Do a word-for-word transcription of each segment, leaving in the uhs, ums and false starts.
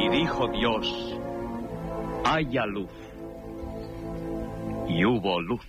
Y dijo Dios, haya luz. Y hubo luz.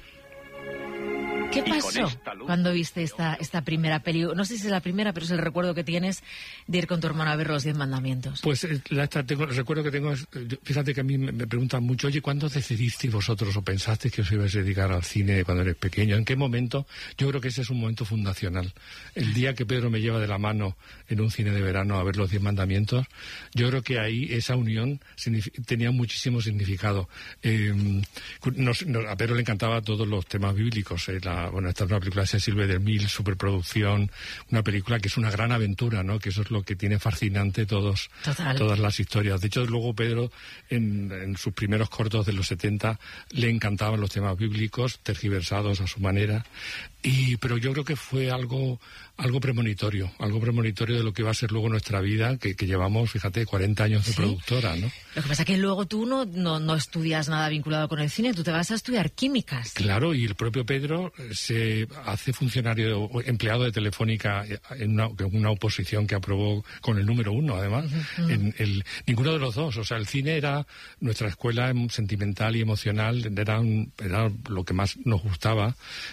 ¿Qué pasó cuando viste esta, esta primera peli? No sé si es la primera, pero es el recuerdo que tienes de ir con tu hermano a ver los Diez Mandamientos. Pues la, esta, tengo, el recuerdo que tengo es, fíjate que a mí me, me preguntan mucho, oye, ¿cuándo decidisteis vosotros o pensasteis que os ibais a dedicar al cine cuando eres pequeño? ¿En qué momento? Yo creo que ese es un momento fundacional. El día que Pedro me lleva de la mano en un cine de verano a ver los Diez Mandamientos, yo creo que ahí esa unión tenía muchísimo significado. Eh, nos, nos, a Pedro le encantaba todos los temas bíblicos, eh, la Bueno, esta es una película de Cecil B. DeMille, superproducción, una película que es una gran aventura, ¿no? Que eso es lo que tiene fascinante todos, todas las historias. De hecho, luego Pedro, en, en sus primeros cortos de los setenta, le encantaban los temas bíblicos, tergiversados a su manera. Y, pero yo creo que fue algo, algo premonitorio, algo premonitorio de lo que va a ser luego nuestra vida, que, que llevamos, fíjate, cuarenta años de ¿Sí? productora, ¿no? Lo que pasa es que luego tú no, no, no estudias nada vinculado con el cine, tú te vas a estudiar químicas. Claro, y el propio Pedro se hace funcionario, empleado de Telefónica en una, una oposición que aprobó con el número uno, además. Uh -huh. en el, ninguno de los dos, o sea, el cine era nuestra escuela sentimental y emocional, era, un, era lo que más nos gustaba,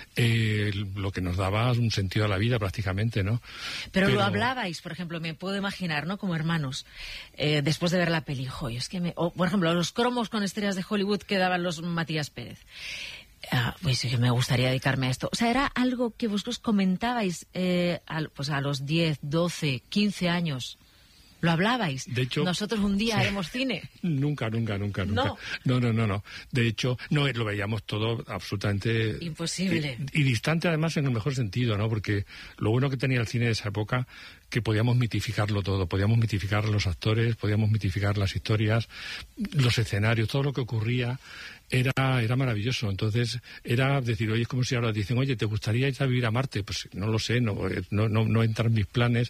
eh, lo que nos daba un sentido a la vida prácticamente, ¿no? Pero, Pero lo hablabais, por ejemplo, me puedo imaginar, ¿no? Como hermanos, eh, después de ver la peli, joder, es que me... O, por ejemplo, los cromos con estrellas de Hollywood que daban los Matías Pérez. Ah, pues sí que me gustaría dedicarme a esto. O sea, era algo que vosotros comentabais eh, a, pues a los diez, doce, quince años. ¿Lo hablabais? De hecho, nosotros un día sí. haremos cine. Nunca, nunca, nunca, nunca. No. no, no, no, no. De hecho, no lo veíamos todo absolutamente... imposible. Y, y distante además en el mejor sentido, ¿no? Porque lo bueno que tenía el cine de esa época, que podíamos mitificarlo todo. Podíamos mitificar a los actores, podíamos mitificar las historias, los escenarios, todo lo que ocurría... Era, era maravilloso. Entonces, era decir, oye, es como si ahora dicen, oye, ¿te gustaría ir a vivir a Marte? Pues no lo sé, no, no, no, no entra en mis planes.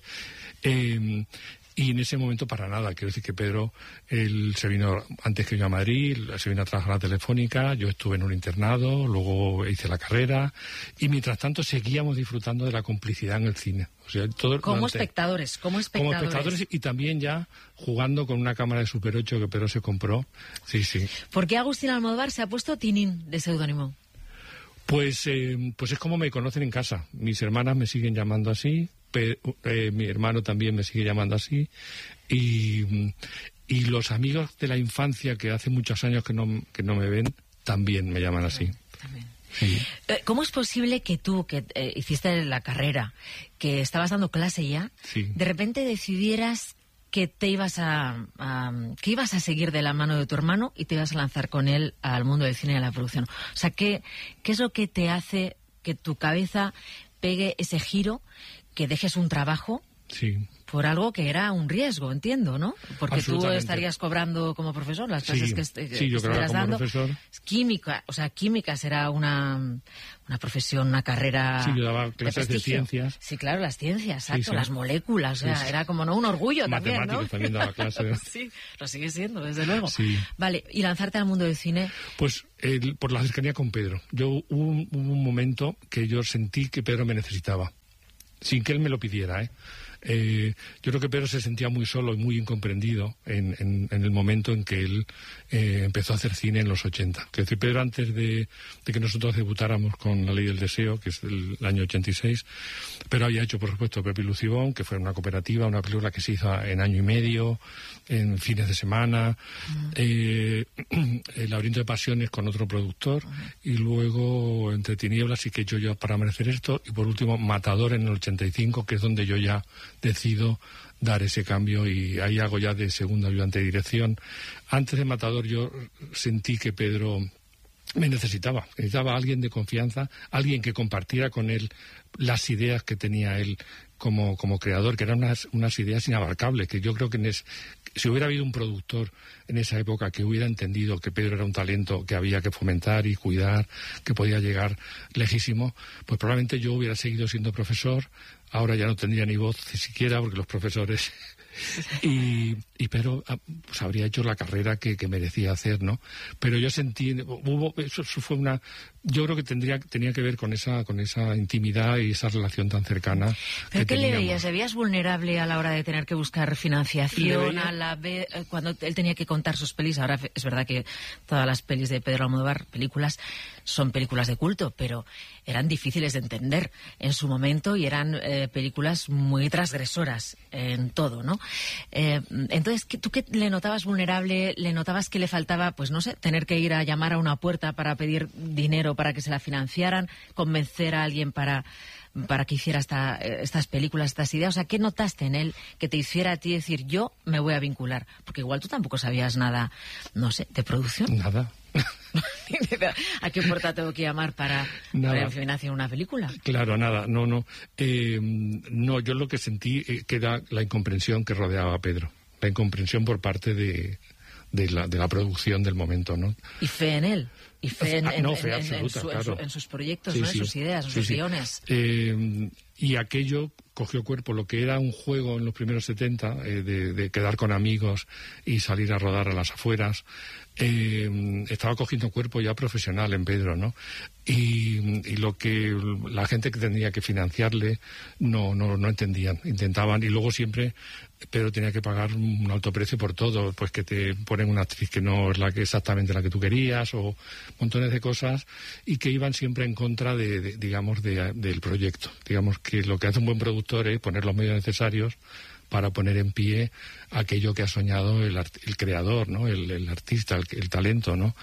Eh, y en ese momento para nada. Quiero decir que Pedro, él se vino antes que yo a Madrid, se vino a trabajar a la Telefónica, yo estuve en un internado, luego hice la carrera, y mientras tanto seguíamos disfrutando de la complicidad en el cine. O sea, todo como durante, espectadores, como espectadores. Como espectadores y también ya jugando con una cámara de Super ocho que Pedro se compró. Sí, sí. ¿Por qué Agustín Almodóvar se ha puesto Tinín de seudónimo? Pues, eh, pues es como me conocen en casa. Mis hermanas me siguen llamando así, pe, eh, mi hermano también me sigue llamando así, y, y los amigos de la infancia que hace muchos años que no, que no me ven, también me llaman así. También. Sí. ¿Cómo es posible que tú, que eh, hiciste la carrera, que estabas dando clase ya, sí. de repente decidieras que te ibas a, a que ibas a seguir de la mano de tu hermano y te ibas a lanzar con él al mundo del cine y a la producción? O sea, ¿qué, qué es lo que te hace que tu cabeza pegue ese giro, que dejes un trabajo? Sí. Por algo que era un riesgo, entiendo, ¿no? Porque tú estarías cobrando como profesor las clases sí, que, est sí, yo que estuvieras como dando. Profesor. Química, o sea, química será una, una profesión, una carrera. Sí, yo daba clases de, de ciencias. Sí, claro, las ciencias, exacto, sí, sí. las moléculas, o sea, sí, era como no un orgullo también, ¿no? Matemáticas también daba clases. Sí, lo sigue siendo, desde luego. Sí. Vale, y lanzarte al mundo del cine. Pues el, por la cercanía con Pedro. Yo hubo un, hubo un momento que yo sentí que Pedro me necesitaba, sin que él me lo pidiera, ¿eh? Eh, yo creo que Pedro se sentía muy solo y muy incomprendido en, en, en el momento en que él eh, empezó a hacer cine en los ochenta. Que decir, Pedro, antes de, de que nosotros debutáramos con La Ley del Deseo, que es el, el año ochenta y seis, pero había hecho, por supuesto, Pepe y Lucibón, que fue una cooperativa, una película que se hizo en año y medio, en fines de semana, uh-huh. eh, El laberinto de pasiones con otro productor, uh-huh. y luego Entre tinieblas y que yo ya para merecer esto, y por último Matador en el ochenta y cinco, que es donde yo ya decido dar ese cambio y ahí hago ya de segundo ayudante de dirección. Antes de Matador yo sentí que Pedro me necesitaba, necesitaba a alguien de confianza, alguien que compartiera con él las ideas que tenía él como, como creador, que eran unas, unas ideas inabarcables, que yo creo que en es, si hubiera habido un productor en esa época que hubiera entendido que Pedro era un talento que había que fomentar y cuidar, que podía llegar lejísimo, pues probablemente yo hubiera seguido siendo profesor. Ahora ya no tendría ni voz ni siquiera, porque los profesores... y, y Pedro pues habría hecho la carrera que, que merecía hacer, ¿no? Pero yo sentí... hubo eso, eso fue una... yo creo que tendría tenía que ver con esa con esa intimidad y esa relación tan cercana. ¿Pero que qué le teníamos. veías? ¿Le veías vulnerable a la hora de tener que buscar financiación? veía... a la vez, cuando él tenía que contar sus pelis? Ahora es verdad que todas las pelis de Pedro Almodóvar, películas, son películas de culto, pero eran difíciles de entender en su momento y eran eh, películas muy transgresoras en todo, ¿no? Eh, entonces, ¿tú qué le notabas vulnerable? ¿Le notabas que le faltaba, pues no sé, tener que ir a llamar a una puerta para pedir dinero para que se la financiaran, convencer a alguien para, para que hiciera esta, estas películas, estas ideas? O sea, ¿qué notaste en él que te hiciera a ti decir, yo me voy a vincular? Porque igual tú tampoco sabías nada, no sé, de producción. Nada. ¿A qué puerta tengo que llamar para, para financiar una película? Claro, nada, no, no. Eh, no, yo lo que sentí eh, que era la incomprensión que rodeaba a Pedro. La incomprensión por parte de, de, la, de la producción del momento, ¿no? Y fe en él. Y fe en, en, no, fe en, absoluta, en, su, claro. en, su, en sus proyectos, sí, ¿no? Sí. En sus ideas, en sí, sus sí. guiones. Eh, y aquello cogió cuerpo, lo que era un juego en los primeros setenta, eh, de, de quedar con amigos y salir a rodar a las afueras, eh, estaba cogiendo cuerpo ya profesional en Pedro, ¿no? Y, y lo que la gente que tendría que financiarle no, no, no entendían, intentaban, y luego siempre Pedro tenía que pagar un alto precio por todo, pues que te ponen una actriz que no es la que exactamente la que tú querías, o montones de cosas, y que iban siempre en contra de, de digamos, de, del proyecto. Digamos que lo que hace un buen productor es poner los medios necesarios para poner en pie aquello que ha soñado el, art, el creador, ¿no? El, el artista, el, el talento, ¿no?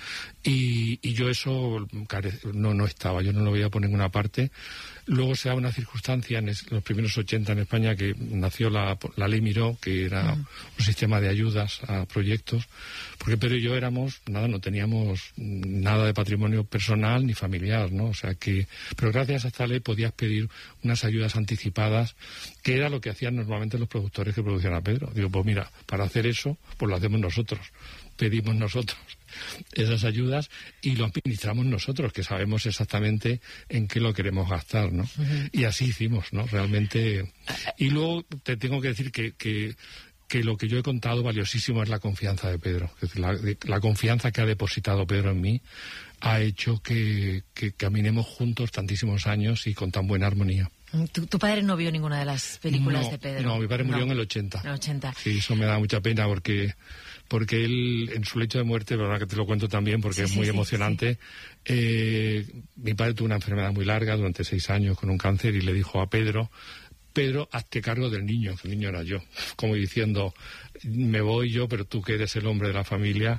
Y, y yo eso no, no estaba, yo no lo veía por ninguna parte. Luego se da una circunstancia en es, los primeros ochenta en España que nació la, la Ley Miró, que era uh-huh. un sistema de ayudas a proyectos, porque Pedro y yo éramos, nada, no teníamos nada de patrimonio personal ni familiar, ¿no? O sea que, pero gracias a esta ley podías pedir unas ayudas anticipadas, que era lo que hacían normalmente los productores que producían a Pedro. Digo, pues mira, para hacer eso, pues lo hacemos nosotros, pedimos nosotros esas ayudas y lo administramos nosotros, que sabemos exactamente en qué lo queremos gastar, ¿no? Uh-huh. Y así hicimos, ¿no? Realmente. Y luego te tengo que decir que, que, que lo que yo he contado valiosísimo es la confianza de Pedro. Es decir, la, la confianza que ha depositado Pedro en mí ha hecho que, que caminemos juntos tantísimos años y con tan buena armonía. ¿Tu, tu padre no vio ninguna de las películas no, de Pedro? No, mi padre murió no. en el ochenta. En el ochenta. Sí, eso me da mucha pena porque... porque él, en su lecho de muerte, verdad que te lo cuento también porque sí, es muy sí, emocionante, sí, sí. Eh, mi padre tuvo una enfermedad muy larga durante seis años con un cáncer y le dijo a Pedro, Pedro, hazte cargo del niño, que el niño era yo, como diciendo, me voy yo, pero tú que eres el hombre de la familia,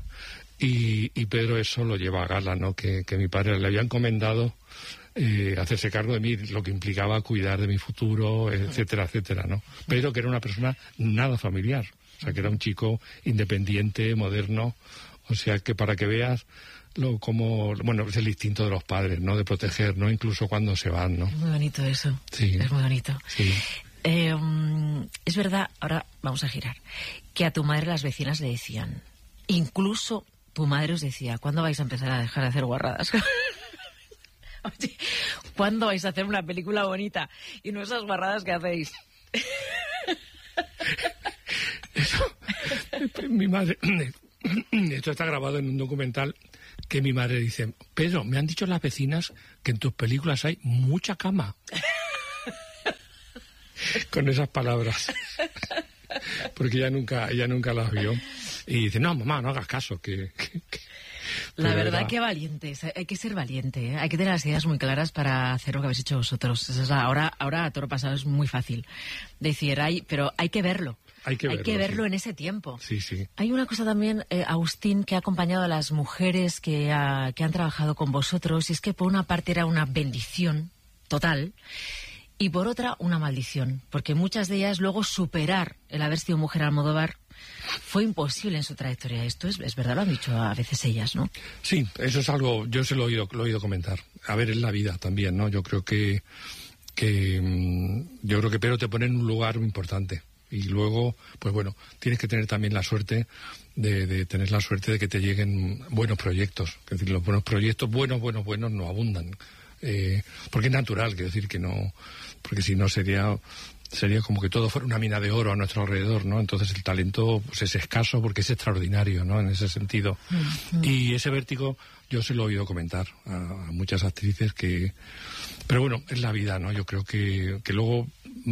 y, y Pedro eso lo lleva a gala, ¿no? Que, que mi padre le había encomendado eh, hacerse cargo de mí, lo que implicaba cuidar de mi futuro, etcétera, etcétera, ¿no? Pero que era una persona nada familiar. O sea, que era un chico independiente, moderno. O sea, que para que veas lo como... Bueno, es el instinto de los padres, ¿no? De proteger, ¿no? Incluso cuando se van, ¿no? Es muy bonito eso. Sí. Es muy bonito. Sí. Eh, um, es verdad, ahora vamos a girar, que a tu madre las vecinas le decían, incluso tu madre os decía, ¿cuándo vais a empezar a dejar de hacer guarradas? Oye, ¿cuándo vais a hacer una película bonita? Y no esas guarradas que hacéis. Eso, mi madre, esto está grabado en un documental que mi madre dice, Pedro, me han dicho las vecinas que en tus películas hay mucha cama. Con esas palabras. Porque ella nunca, ella nunca las vio. Y dice, no, mamá, no hagas caso, que... que, que... La verdad, era... que valientes, hay que ser valiente, ¿eh? Hay que tener las ideas muy claras para hacer lo que habéis hecho vosotros. Esa es la, ahora, ahora a toro pasado es muy fácil decir, hay, pero hay que verlo. Hay que hay verlo, que verlo sí. en ese tiempo. Sí, sí. Hay una cosa también, eh, Agustín, que ha acompañado a las mujeres que, ha, que han trabajado con vosotros, y es que por una parte era una bendición total, y por otra una maldición, porque muchas de ellas luego superar el haber sido mujer Almodóvar fue imposible en su trayectoria. Esto es, es verdad, lo han dicho a veces ellas, ¿no? Sí, eso es algo, yo se lo he oído, lo he oído comentar. A ver, en la vida también, ¿no? Yo creo que, que yo creo que Pedro te pone en un lugar muy importante. Y luego, pues bueno, tienes que tener también la suerte de, de tener la suerte de que te lleguen buenos proyectos. Es decir, los buenos proyectos, buenos, buenos, buenos, no abundan. Eh, porque es natural, quiero decir que no, porque si no sería, sería como que todo fuera una mina de oro a nuestro alrededor, ¿no? Entonces el talento pues, es escaso porque es extraordinario, ¿no? En ese sentido. Mm-hmm. Y ese vértigo yo se lo he oído comentar a, a muchas actrices que... Pero bueno, es la vida, ¿no? Yo creo que, que luego...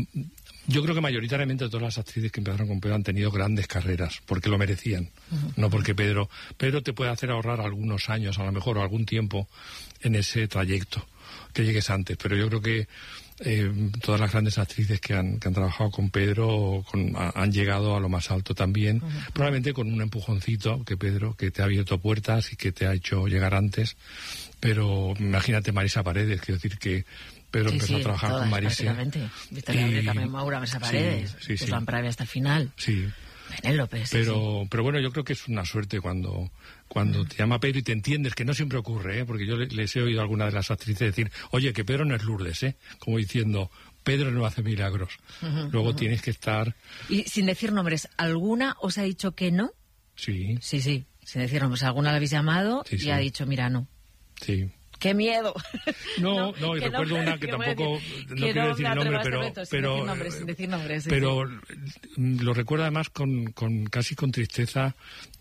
Yo creo que mayoritariamente todas las actrices que empezaron con Pedro han tenido grandes carreras, porque lo merecían, uh-huh. no porque Pedro... Pedro te puede hacer ahorrar algunos años, a lo mejor, o algún tiempo en ese trayecto, que llegues antes. Pero yo creo que eh, todas las grandes actrices que han, que han trabajado con Pedro con, a, han llegado a lo más alto también, uh-huh. probablemente con un empujoncito que Pedro, que te ha abierto puertas y que te ha hecho llegar antes. Pero imagínate Marisa Paredes, quiero decir que... Pedro sí, empezó sí, a trabajar todas, con Marisa. Victoria y... también Maura Mesa Paredes, sí, sí, sí. Plan Pravia hasta el final. Sí. Penélope, sí, pero, sí. pero bueno, yo creo que es una suerte cuando, cuando mm. te llama Pedro y te entiendes, que no siempre ocurre, ¿eh? Porque yo les he oído a alguna de las actrices decir, oye, que Pedro no es Lourdes, ¿eh? Como diciendo, Pedro no hace milagros. Uh-huh, Luego uh-huh. tienes que estar... Y sin decir nombres, ¿alguna os ha dicho que no? Sí. Sí, sí, sin decir nombres. ¿Alguna la habéis llamado sí, y sí. ha dicho, mira, no? Sí. ¡Qué miedo! No, no, no y recuerdo no, una que tampoco, decir, no quiero decir el nombre, pero... Reto, pero, sin decir nombres, sin decir nombres, sí, pero sí. lo recuerdo además con, con casi con tristeza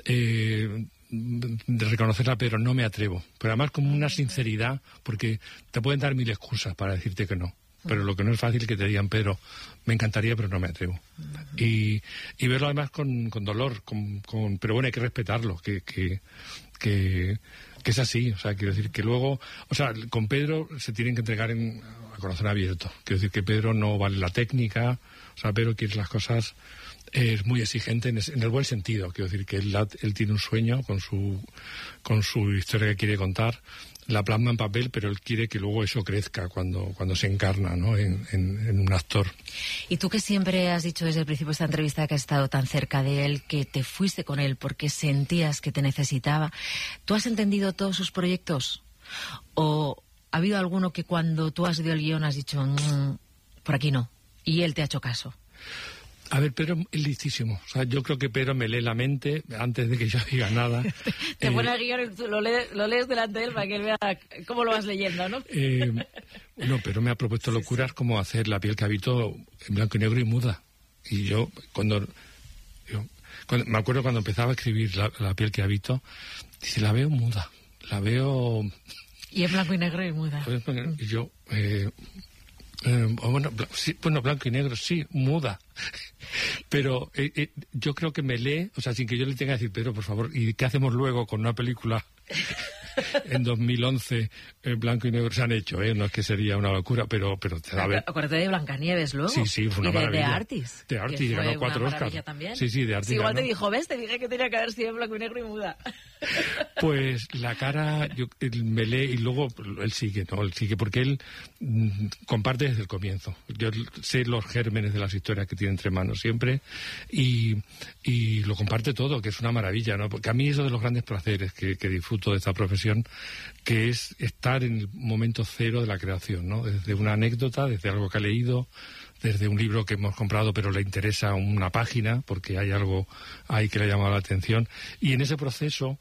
eh, de reconocerla, pero no me atrevo. Pero además con una sinceridad, porque te pueden dar mil excusas para decirte que no. Pero lo que no es fácil es que te digan, Pedro, me encantaría, pero no me atrevo. Uh-huh. Y, y verlo además con, con dolor, con, con, pero bueno, hay que respetarlo, que... que, que que es así, o sea, quiero decir que luego, o sea, con Pedro se tienen que entregar en, a corazón abierto, quiero decir que Pedro no vale la técnica, o sea, Pedro quiere las cosas, eh, es muy exigente en, es, en el buen sentido, quiero decir que él, él tiene un sueño con su, con su historia que quiere contar, la plasma en papel, pero él quiere que luego eso crezca cuando, cuando se encarna, ¿no? en, en, en un actor. Y tú que siempre has dicho desde el principio de esta entrevista que has estado tan cerca de él, que te fuiste con él porque sentías que te necesitaba, ¿tú has entendido todos sus proyectos? ¿O ha habido alguno que cuando tú has leído el guión has dicho, mmm, por aquí no, y él te ha hecho caso? A ver, Pedro es listísimo. O sea, yo creo que Pedro me lee la mente antes de que yo diga nada. Te eh, pone el guión y tú lo lees, lo lees delante de él para que él vea cómo lo vas leyendo, ¿no? Eh, no, pero me ha propuesto locuras sí, sí. como hacer La piel que habito en blanco y negro y muda. Y yo, cuando... Yo, cuando me acuerdo cuando empezaba a escribir La, la piel que habito, dice, la veo muda. La veo... Y en blanco y negro y muda. Y yo... Eh, Eh, bueno, sí, bueno, blanco y negro, sí, muda. Pero eh, eh, yo creo que me lee, o sea, sin que yo le tenga que decir, Pedro, por favor, ¿y qué hacemos luego con una película en dos mil once en blanco y negro? Se han hecho, ¿eh? No es que sería una locura, pero, pero te da a ver. Acuérdate de Blancanieves luego. Sí, sí, fue una y de, maravilla. de Artis. De Artis, ganó cuatro Oscars. También. Sí, sí, de Artis. Sí, igual ganó. Te dijo, ¿ves? Te dije que tenía que haber sido en blanco y negro y muda. Pues la cara, yo, él me lee y luego él sigue, ¿no? Él sigue porque él mm, comparte desde el comienzo. Yo sé los gérmenes de las historias que tiene entre manos siempre y, y lo comparte todo, que es una maravilla, ¿no? Porque a mí es uno de los grandes placeres que, que disfruto de esta profesión, que es estar en el momento cero de la creación, ¿no? Desde una anécdota, desde algo que ha leído, desde un libro que hemos comprado pero le interesa una página porque hay algo ahí que le ha llamado la atención, y en ese proceso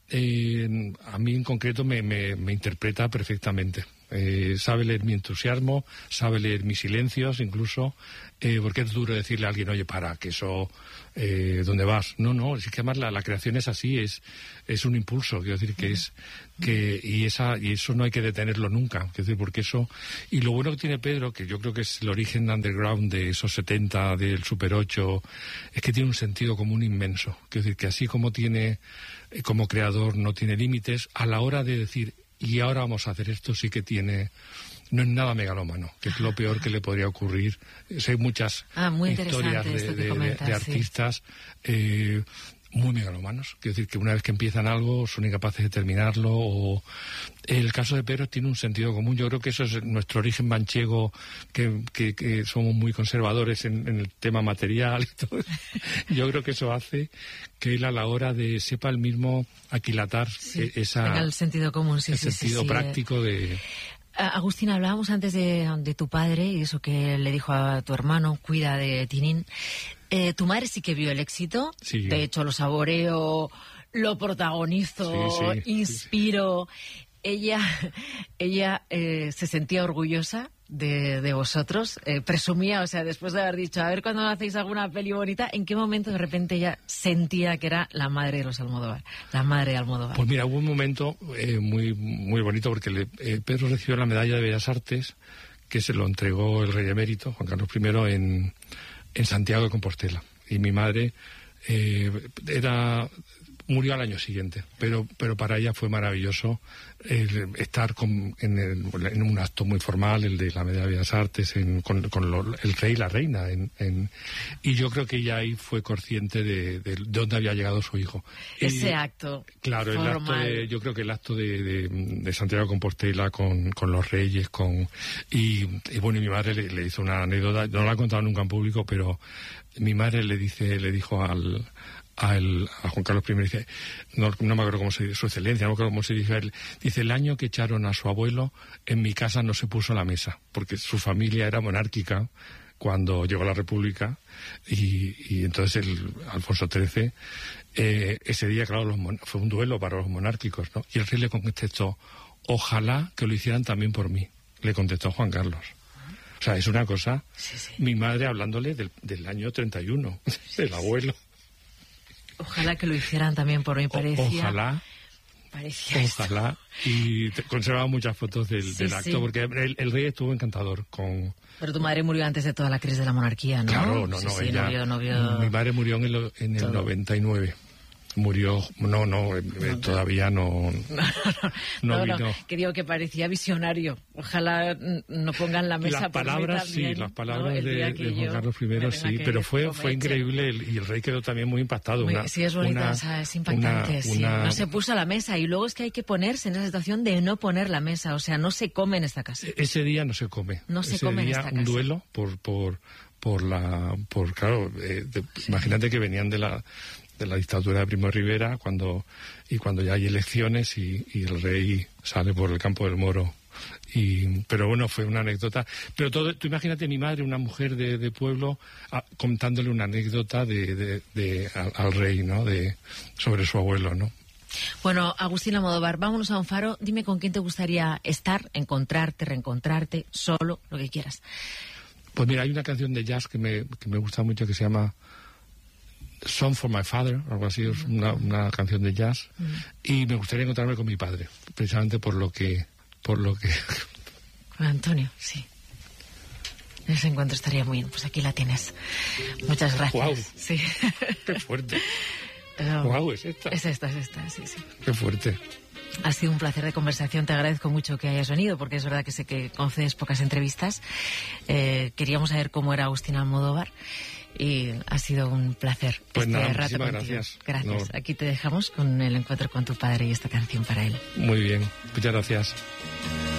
eh, a mí en concreto me, me, me interpreta perfectamente. Eh, sabe leer mi entusiasmo, sabe leer mis silencios incluso, eh, porque es duro decirle a alguien, oye, para, que eso, eh, ¿dónde vas? No, no, es que además la, la creación es así, es, es un impulso, quiero decir que es, que, y esa, y eso no hay que detenerlo nunca, quiero decir, porque eso, y lo bueno que tiene Pedro, que yo creo que es el origen underground de esos setenta, del Super ocho, es que tiene un sentido común inmenso, quiero decir que así como tiene, eh, como creador no tiene límites, a la hora de decir, y ahora vamos a hacer esto, sí que tiene, no es nada megalómano, que es lo peor que le podría ocurrir. Hay muchas ah, historias de, de, comentas, de, de artistas sí. eh, muy megalomanos, quiero decir que una vez que empiezan algo son incapaces de terminarlo, o el caso de Pedro tiene un sentido común. Yo creo que eso es nuestro origen manchego, que, que, que somos muy conservadores en, en el tema material y todo. Yo creo que eso hace que él a la hora de sepa el mismo aquilatar sí, esa tenga el sentido común, sí, el sí, sentido sí, práctico sí. de... Agustina, hablábamos antes de, de tu padre y eso que le dijo a tu hermano, cuida de Tintín. Eh, tu madre sí que vio el éxito, sí. De hecho lo saboreó, lo protagonizó, sí, sí, inspiró. Sí, sí. Ella, ella eh, se sentía orgullosa de, de vosotros. Eh, presumía, o sea, después de haber dicho, a ver cuando hacéis alguna peli bonita, ¿en qué momento de repente ella sentía que era la madre de los Almodóvar? La madre de Almodóvar. Pues mira, hubo un momento eh, muy, muy bonito porque le, eh, Pedro recibió la medalla de Bellas Artes que se lo entregó el rey emérito, Juan Carlos primero, en, en Santiago de Compostela. Y mi madre eh, era... murió al año siguiente, pero pero para ella fue maravilloso el estar con, en, el, en un acto muy formal, el de la Medalla de Bellas Artes, en, con, con lo, el rey y la reina. En, en, y yo creo que ella ahí fue consciente de, de, de dónde había llegado su hijo. Ese y, acto Claro, el acto de, yo creo que el acto de, de, de Santiago de Compostela con, con los reyes, con y, y bueno, y mi madre le, le hizo una anécdota, no la ha contado nunca en público, pero mi madre le dice le dijo al... A, el, a Juan Carlos primero, dice, no, no me acuerdo cómo se dice, su excelencia, no me acuerdo cómo se dice él, dice, el año que echaron a su abuelo, en mi casa no se puso la mesa, porque su familia era monárquica cuando llegó la República, y, y entonces el Alfonso trece, eh, ese día, claro, los mon- fue un duelo para los monárquicos, ¿no? Y el rey le contestó, ojalá que lo hicieran también por mí, le contestó Juan Carlos. O sea, es una cosa, sí, sí. Mi madre hablándole del, del año treinta y uno, del abuelo. Ojalá que lo hicieran también por mí, parecía. O, ojalá. Parecía Ojalá. Esto. Y te, conservaba muchas fotos del, Sí, del acto, sí. porque el, el rey estuvo encantador con... Pero tu madre murió antes de toda la crisis de la monarquía, ¿no? Claro, no, sí, no, sí, ella... no vio, no vio... Mi madre murió en el, en el noventa y nueve. Murió... No, no, eh, no, todavía no... No, no, no, no, vino. no, que digo que parecía visionario. Ojalá no pongan la mesa Las por mí palabras, también, sí, las palabras ¿no? El de, día que de Juan yo Carlos primero, me tenga sí, que pero fue fue comer, increíble el- y el rey quedó también muy impactado. Muy- una, sí, es bonita, una- o sea, es impactante. una- sí. una- No se puso a la mesa y luego es que hay que ponerse en esa situación de no poner la mesa, o sea, no se come en esta casa. Ese día no se come. No se Ese come en día esta un casa. duelo por por por la por claro, eh, de- imagínate que venían de la de la dictadura de Primo de Rivera cuando y cuando ya hay elecciones y, y el rey sale por el campo del Moro. Y, pero bueno, fue una anécdota. Pero todo, tú imagínate mi madre, una mujer de, de pueblo, a, contándole una anécdota de, de, de, al, al rey, ¿no? De, sobre su abuelo, ¿no? Bueno, Agustín Almodóvar, vámonos a un faro. Dime con quién te gustaría estar, encontrarte, reencontrarte, solo, lo que quieras. Pues mira, hay una canción de jazz que me, que me gusta mucho que se llama Song for My Father, algo así, es una, una canción de jazz. Mm. Y me gustaría encontrarme con mi padre, precisamente por lo que... por lo que Con Antonio, sí. Ese encuentro estaría muy bien. Pues aquí la tienes. Muchas gracias. Wow. Sí. Qué fuerte. Pero Wow, es esta. Es esta, es esta, sí, sí. Qué fuerte. Ha sido un placer de conversación, te agradezco mucho que hayas venido, porque es verdad que sé que concedes pocas entrevistas. Eh, queríamos saber cómo era Agustín Almodóvar y ha sido un placer. Pues este nada, rato muchísimas contigo. gracias. Gracias. No. Aquí te dejamos con el encuentro con tu padre y esta canción para él. Muy bien, muchas gracias.